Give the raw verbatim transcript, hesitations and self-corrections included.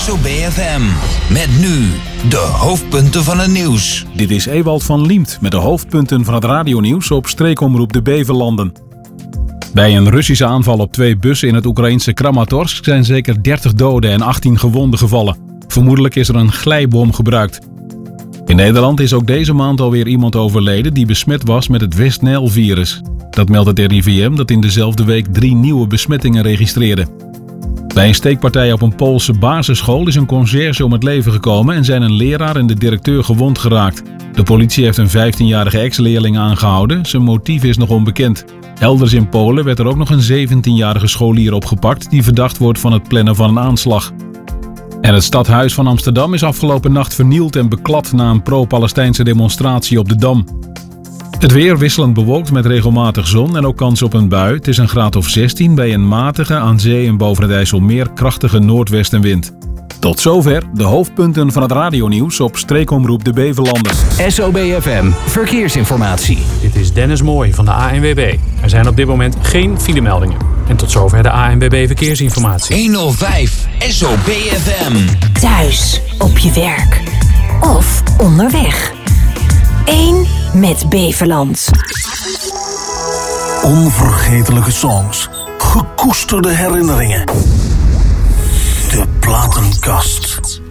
S O B F M. Met nu de hoofdpunten van het nieuws. Dit is Ewald van Liemt met de hoofdpunten van het radionieuws op streekomroep de Beverlanden. Bij een Russische aanval op twee bussen in het Oekraïnse Kramatorsk zijn zeker dertig doden en achttien gewonden gevallen. Vermoedelijk is er een glijbom gebruikt. In Nederland is ook deze maand alweer iemand overleden die besmet was met het West-Nijl-virus. Dat meldt het R I V M dat in dezelfde week drie nieuwe besmettingen registreerde. Bij een steekpartij op een Poolse basisschool is een conciërge om het leven gekomen en zijn een leraar en de directeur gewond geraakt. De politie heeft een vijftienjarige ex-leerling aangehouden. Zijn motief is nog onbekend. Elders in Polen werd er ook nog een zeventienjarige scholier opgepakt die verdacht wordt van het plannen van een aanslag. En het stadhuis van Amsterdam is afgelopen nacht vernield en beklad na een pro-Palestijnse demonstratie op de Dam. Het weer wisselend bewolkt met regelmatig zon en ook kans op een bui. Het is een graad of zestien bij een matige, aan zee en boven het IJsselmeer krachtige noordwestenwind. Tot zover de hoofdpunten van het radionieuws op streekomroep de Beverlanden. S O B F M Verkeersinformatie. Dit is Dennis Mooij van de A N W B. Er zijn op dit moment geen filemeldingen. En tot zover de A N W B Verkeersinformatie. honderdvijf S O B F M. Thuis, op je werk of onderweg. Eén met Beverland. Onvergetelijke songs. Gekoesterde herinneringen. De platenkast.